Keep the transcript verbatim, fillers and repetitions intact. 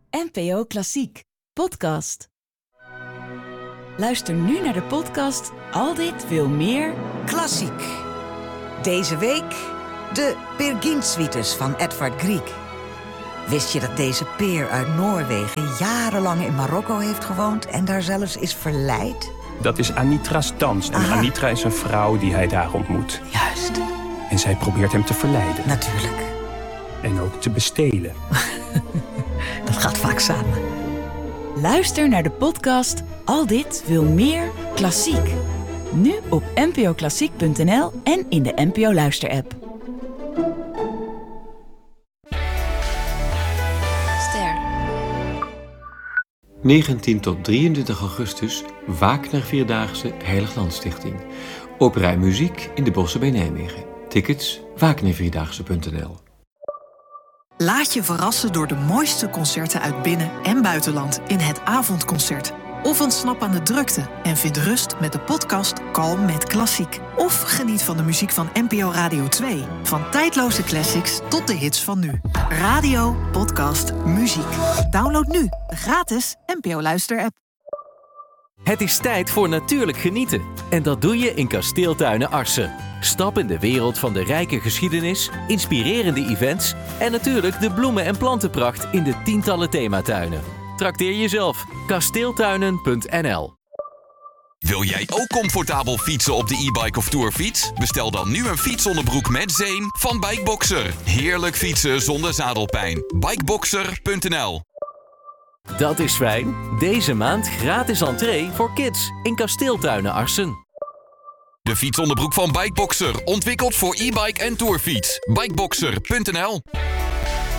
N P O Klassiek, podcast. Luister nu naar de podcast Al dit veel meer Klassiek. Deze week de Peer Gynt suites van Edvard Grieg. Wist je dat deze peer uit Noorwegen jarenlang in Marokko heeft gewoond en daar zelfs is verleid? Dat is Anitra's dans. En Aha. Anitra is een vrouw die hij daar ontmoet. Juist. En zij probeert hem te verleiden. Natuurlijk. En ook te bestelen. Dat gaat vaak samen. Luister naar de podcast Al dit veel meer Klassiek. Nu op n p o klassiek punt n l en in de N P O Luister-app. Ster. negentien tot drieëntwintig augustus, Wagner Vierdaagse Heiliglandstichting. Opera en muziek in de Bossen bij Nijmegen. Tickets wagner vierdaagse punt n l. Laat je verrassen door de mooiste concerten uit binnen- en buitenland in het avondconcert. Of ontsnap aan de drukte en vind rust met de podcast Kalm met Klassiek. Of geniet van de muziek van N P O Radio twee. Van tijdloze classics tot de hits van nu. Radio, podcast, muziek. Download nu de gratis N P O Luister-app. Het is tijd voor natuurlijk genieten. En dat doe je in Kasteeltuinen Arsen. Stap in de wereld van de rijke geschiedenis, inspirerende events en natuurlijk de bloemen- en plantenpracht in de tientallen thematuinen. Trakteer jezelf. kasteeltuinen punt n l. Wil jij ook comfortabel fietsen op de e-bike of tourfiets? Bestel dan nu een fietsonderbroek met zeem van Bikeboxer. Heerlijk fietsen zonder zadelpijn. bikeboxer punt n l. Dat is fijn. Deze maand gratis entree voor kids in Kasteeltuinen Arsen. De fietsonderbroek van Bikeboxer, ontwikkeld voor e-bike en tourfiets. bikeboxer punt n l.